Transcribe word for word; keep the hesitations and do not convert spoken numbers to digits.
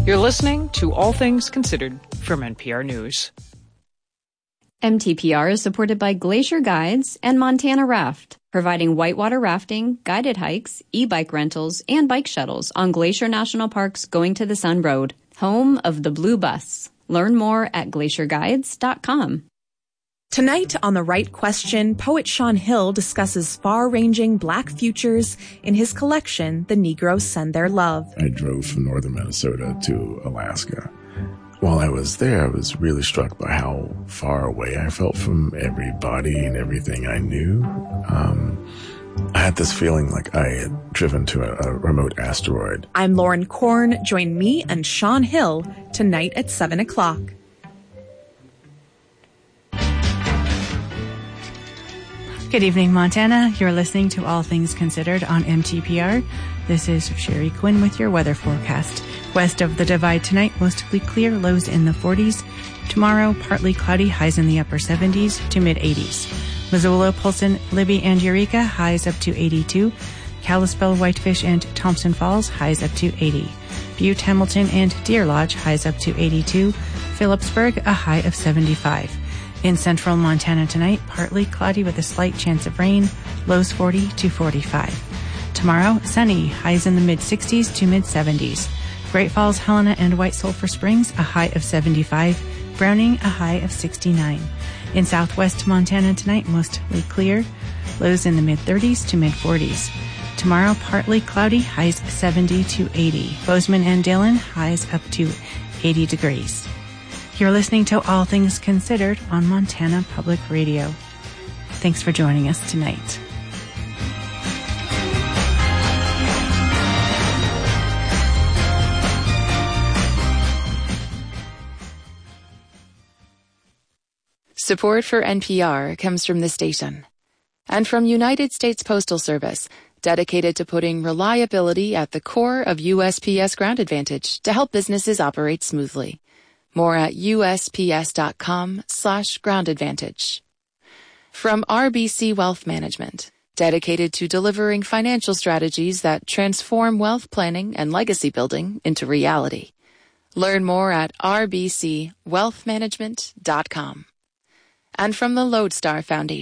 You're listening to All Things Considered from N P R News. M T P R is supported by Glacier Guides and Montana Raft, providing whitewater rafting, guided hikes, e-bike rentals, and bike shuttles on Glacier National Park's Going to the Sun Road, home of the Blue Bus. Learn more at glacier guides dot com. Tonight on The Right Question, poet Sean Hill discusses far-ranging Black futures in his collection, The Negroes Send Their Love. I drove from northern Minnesota to Alaska. While I was there, I was really struck by how far away I felt from everybody and everything I knew. Um, I had this feeling like I had driven to a, a remote asteroid. I'm Lauren Korn. Join me and Sean Hill tonight at seven o'clock. Good evening, Montana. You're listening to All Things Considered on M T P R. This is Sherry Quinn with your weather forecast. West of the Divide tonight, mostly clear, lows in the forties. Tomorrow, partly cloudy, highs in the upper seventies to mid-eighties. Missoula, Polson, Libby, and Eureka, highs up to eighty-two. Kalispell, Whitefish, and Thompson Falls, highs up to eighty. Butte, Hamilton, and Deer Lodge, highs up to eighty-two. Phillipsburg, a high of seventy-five. In central Montana tonight, partly cloudy with a slight chance of rain, lows forty to forty-five. Tomorrow, sunny, highs in the mid-sixties to mid-seventies. Great Falls, Helena, and White Sulphur Springs, a high of seventy-five. Browning, a high of sixty-nine. In southwest Montana tonight, mostly clear, lows in the mid-thirties to mid-forties. Tomorrow, partly cloudy, highs seventy to eighty. Bozeman and Dillon, highs up to eighty degrees. You're listening to All Things Considered on Montana Public Radio. Thanks for joining us tonight. Support for N P R comes from the station and from United States Postal Service, dedicated to putting reliability at the core of U S P S Ground Advantage to help businesses operate smoothly. More at usps.com slash ground advantage. From R B C Wealth Management, dedicated to delivering financial strategies that transform wealth planning and legacy building into reality. Learn more at r b c wealth management dot com. And from the Lodestar Foundation,